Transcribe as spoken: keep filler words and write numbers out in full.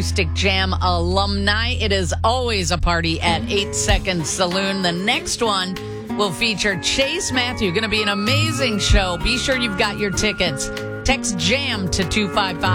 Acoustic Jam alumni. It is always a party at eight Second Saloon. The next one will feature Chase Matthew. Going to be an amazing show. Be sure you've got your tickets. Text JAM to two five five.